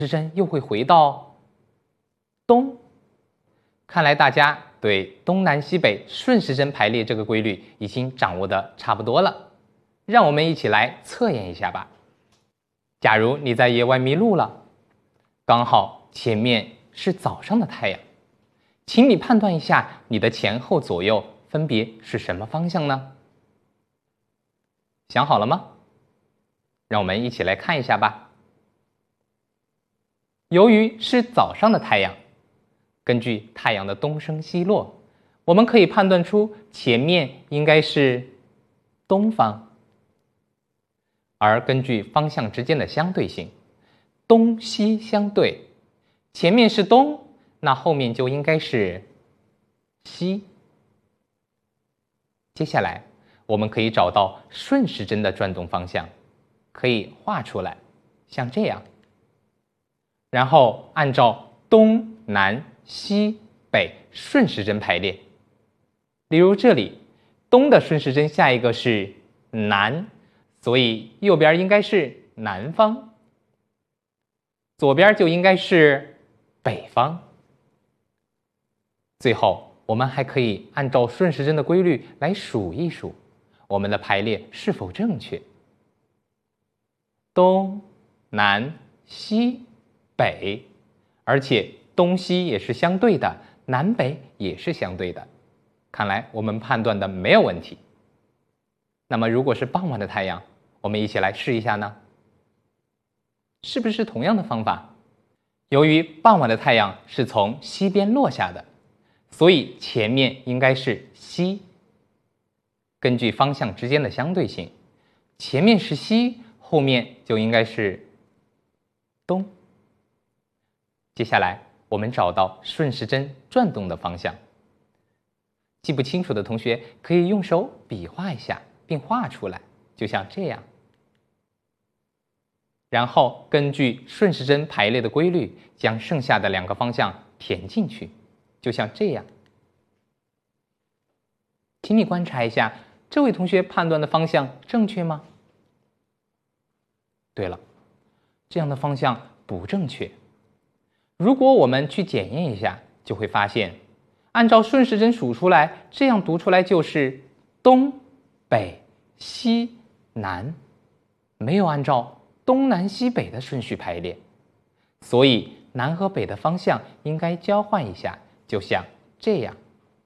时针又会回到东。看来大家对东南西北顺时针排列这个规律已经掌握的差不多了，让我们一起来测验一下吧。假如你在野外迷路了，刚好前面是早上的太阳，请你判断一下你的前后左右分别是什么方向呢？想好了吗？让我们一起来看一下吧。由于是早上的太阳，根据太阳的东升西落，我们可以判断出前面应该是东方。而根据方向之间的相对性，东西相对，前面是东，那后面就应该是西。接下来我们可以找到顺时针的转动方向，可以画出来，像这样。然后按照东南西北顺时针排列。例如这里东的顺时针下一个是南，所以右边应该是南方，左边就应该是北方。最后我们还可以按照顺时针的规律来数一数我们的排列是否正确。东南西北，而且东西也是相对的，南北也是相对的，看来我们判断的没有问题。那么如果是傍晚的太阳，我们一起来试一下呢？是不是同样的方法？由于傍晚的太阳是从西边落下的，所以前面应该是西。根据方向之间的相对性，前面是西，后面就应该是东。接下来我们找到顺时针转动的方向。记不清楚的同学可以用手比划一下并画出来，就像这样。然后根据顺时针排列的规律，将剩下的两个方向填进去，就像这样。请你观察一下，这位同学判断的方向正确吗？对了，这样的方向不正确。如果我们去检验一下，就会发现，按照顺时针数出来，这样读出来就是东北西南，没有按照东南西北的顺序排列，所以南和北的方向应该交换一下，就像这样。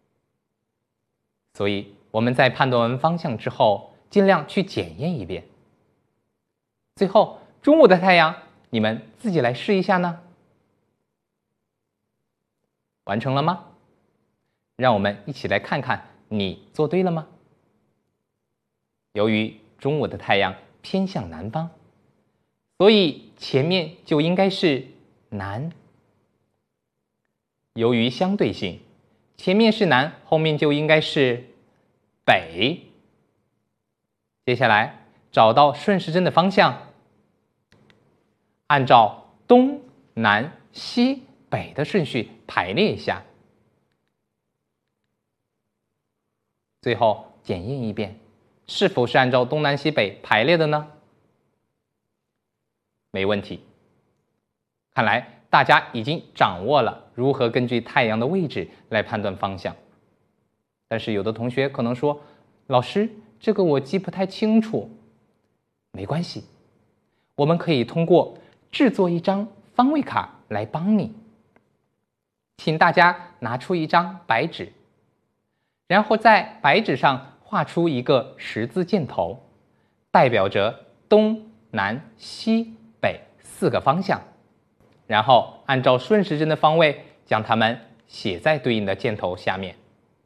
所以我们在判断完方向之后，尽量去检验一遍。最后，中午的太阳，你们自己来试一下呢？完成了吗？让我们一起来看看你做对了吗？由于中午的太阳偏向南方，所以前面就应该是南。由于相对性，前面是南，后面就应该是北。接下来找到顺时针的方向，按照东南西北的顺序排列一下，最后检验一遍，是否是按照东南西北排列的呢？没问题。看来大家已经掌握了如何根据太阳的位置来判断方向。但是有的同学可能说，老师，这个我记不太清楚。没关系，我们可以通过制作一张方位卡来帮你。请大家拿出一张白纸，然后在白纸上画出一个十字箭头，代表着东南西北4个方向，然后按照顺时针的方位将它们写在对应的箭头下面。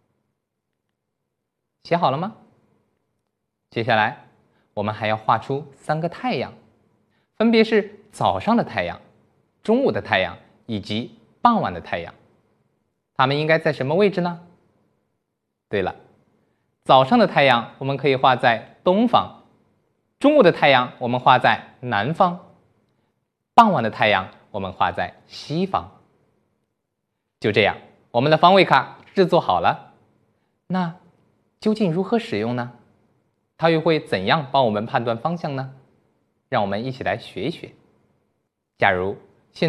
写好了吗？接下来我们还要画出3个太阳，分别是早上的太阳、中午的太阳以及傍晚的太阳。它们应该在什么位置呢？对了，早上的太阳我们可以画在东方，中午的太阳我们画在南方，傍晚的太阳我们画在西方。就这样，我们的方位卡制作好了。那究竟如何使用呢？它又会怎样帮我们判断方向呢？让我们一起来学一学。假如